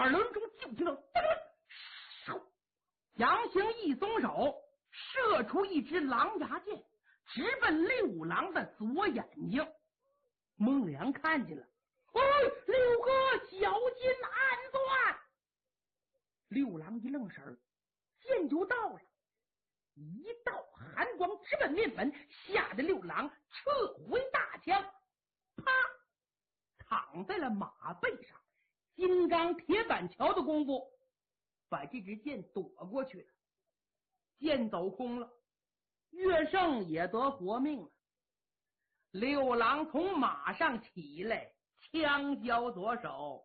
耳轮中就听到噔嗖，杨行一松手，射出一支狼牙箭，直奔六郎的左眼睛。孟良看见了，六哥小心安钻！六郎一愣神，箭就到了，一道寒光直奔面门，吓得六郎撤回大枪，啪，躺在了马背上。金刚铁板桥的功夫，把这支箭躲过去了。箭走空了，岳胜也得活命了。六郎从马上起来，枪交左手，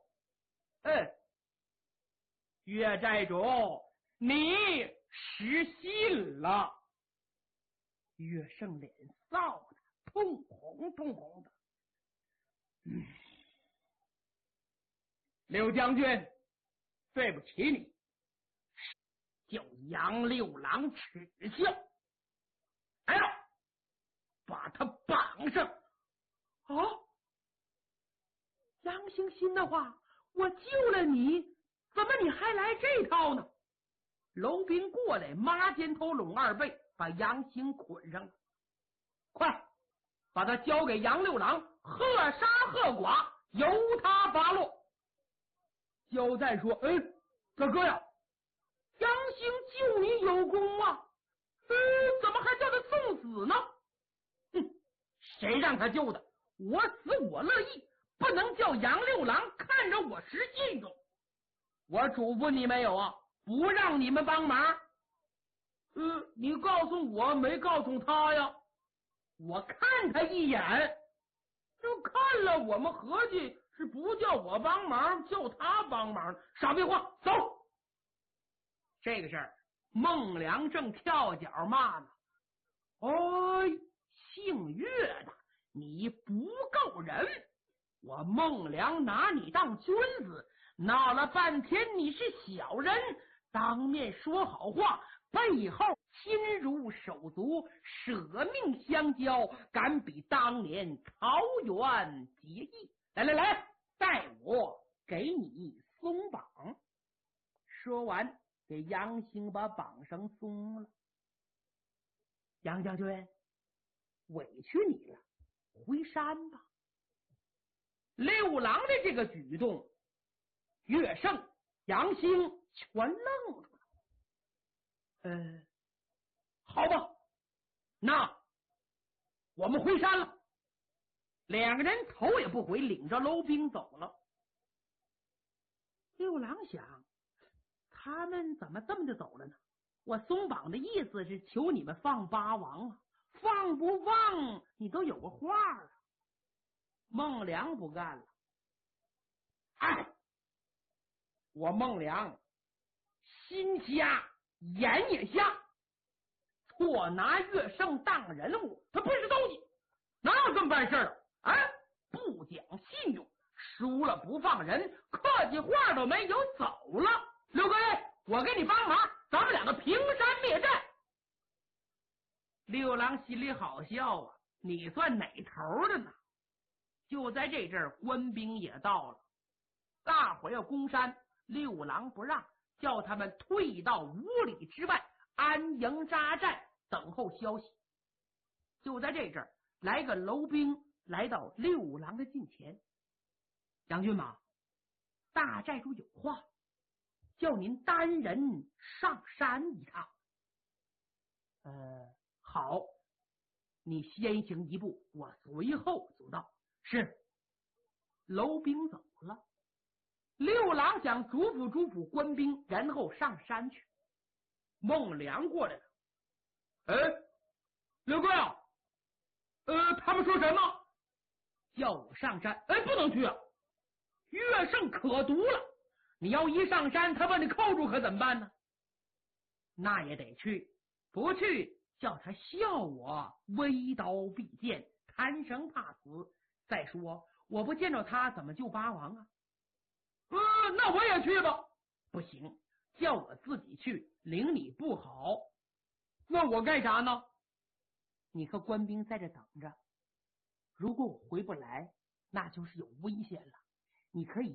岳寨主，你失信了。岳胜脸臊的通红的。刘将军，对不起你，叫杨六郎耻笑。哎呀，把他绑上！杨行心的话，我救了你，怎么你还来这套呢？楼兵过来，抹肩头拢二背，把杨行捆上了。快，把他交给杨六郎，喝杀喝剐，由他发落。焦赞说：“大哥呀，杨行救你有功啊，怎么还叫他送死呢？谁让他救的？我死我乐意，不能叫杨六郎看着我失信用。我嘱咐你没有啊？不让你们帮忙。你告诉我，没告诉他呀？我看他一眼，就看了，我们合计是不叫我帮忙，叫他帮忙。少废话，走！”这个事儿，孟良正跳脚骂呢：“姓岳的，你不够人！我孟良拿你当君子，闹了半天你是小人，当面说好话，背后亲如手足，舍命相交，敢比当年桃园结义。来，待我给你松绑。”说完，给杨行把绑绳松了。杨将军，委屈你了，回山吧。六郎的这个举动，岳胜、杨兴全愣住了。好吧，那我们回山了。两个人头也不回，领着楼兵走了。六郎想，他们怎么这么就走了呢？我松绑的意思是求你们放八王啊，放不放你都有个话啊。孟良不干了，我孟良心瞎眼也瞎，错拿岳胜当人物，他不是东西，哪有这么办事的？不讲信用，输了不放人，客气话都没有，走了。刘哥，我给你帮忙，咱们两个平山灭寨。六郎心里好笑啊，你算哪头的呢？就在这阵儿，官兵也到了，大伙要攻山，六郎不让，叫他们退到5里之外安营扎寨，等候消息。就在这阵儿，来个楼兵来到六郎的近前：“杨军马，大寨主有话，叫您单人上山一趟。”好，你先行一步，我随后就到。是。楼兵走了，六郎想嘱咐官兵，然后上山去。孟良过来了：“刘哥呀，他们说什么？叫我上山？不能去啊！岳胜可毒了，你要一上山，他把你扣住，可怎么办呢？”“那也得去，不去叫他笑我微刀必剑，贪生怕死。再说我不见着他，怎么救八王啊？”“那我也去吧。”“不行，叫我自己去，领你不好。”“那我干啥呢？”“你和官兵在这等着，如果我回不来，那就是有危险了。你可以